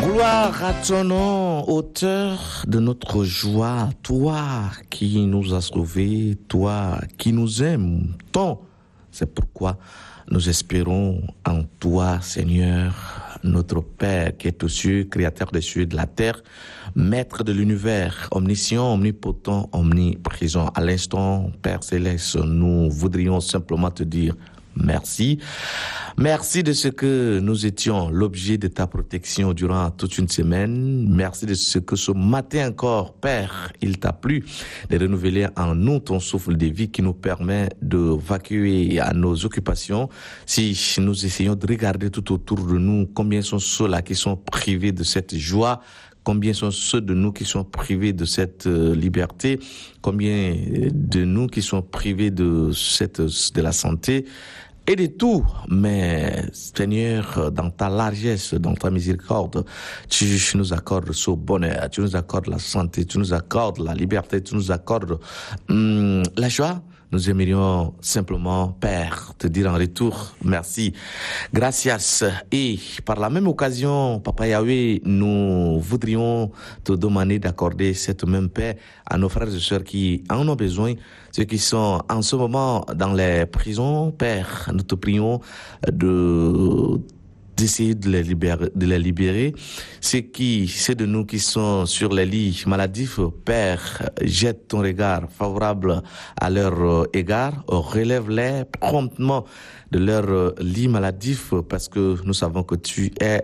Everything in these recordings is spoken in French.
Gloire à ton nom, auteur de notre joie, toi qui nous as sauvés, toi qui nous aimes tant. C'est pourquoi nous espérons en toi, Seigneur, notre Père qui est aux cieux, créateur des cieux et de la terre, maître de l'univers, omniscient, omnipotent, omniprésent. À l'instant, Père Céleste, nous voudrions simplement te dire merci. Merci de ce que nous étions l'objet de ta protection durant toute une semaine. Merci de ce que ce matin encore, Père, il t'a plu de renouveler en nous ton souffle de vie qui nous permet de vacuer à nos occupations. Si nous essayons de regarder tout autour de nous, combien sont ceux-là qui sont privés de cette joie? Combien sont ceux de nous qui sont privés de cette liberté? Combien de nous qui sont privés de la santé? Et de tout, mais Seigneur, dans ta largesse, dans ta miséricorde, tu nous accordes ce bonheur, tu nous accordes la santé, tu nous accordes la liberté, tu nous accordes la joie. Nous aimerions simplement, Père, te dire en retour, merci, gracias. Et par la même occasion, Papa Yahweh, nous voudrions te demander d'accorder cette même paix à nos frères et sœurs qui en ont besoin, ceux qui sont en ce moment dans les prisons. Père, nous te prions d'essayer de les libérer. Ceux de nous qui sont sur les lits maladifs, Père, jette ton regard favorable à leur égard, relève-les promptement de leur lit maladif, parce que nous savons que tu es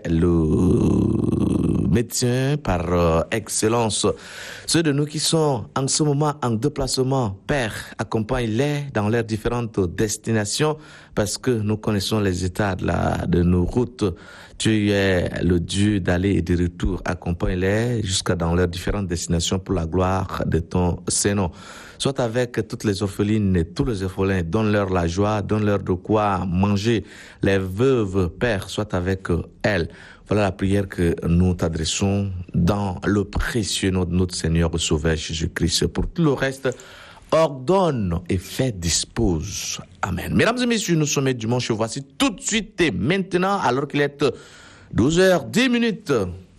le médecin par excellence. Ceux de nous qui sont en ce moment en déplacement, Père, accompagne-les dans leurs différentes destinations, parce que nous connaissons les états de nos routes. Tu es le Dieu d'aller et de retour. Accompagne-les jusqu'à dans leurs différentes destinations pour la gloire de ton Saint-Nom. Soit avec toutes les orphelines et tous les orphelins, donne-leur la joie, donne-leur de quoi manger. Les veuves, Père, soit avec elles. Voilà la prière que nous t'adressons dans le précieux nom de notre Seigneur et Sauveur Jésus-Christ. Pour tout le reste, ordonne et fais dispose. Amen. Mesdames et messieurs, nous sommes dimanche. Voici tout de suite et maintenant, alors qu'il est 12h10,